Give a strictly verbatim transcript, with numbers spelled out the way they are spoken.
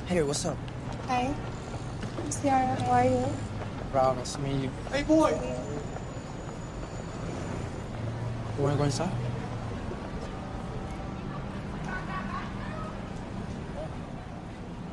Hey, what's up? Hi. I'm Ciara. How are you? Proud, nice to meet you. Hey, boy. You wanna go inside?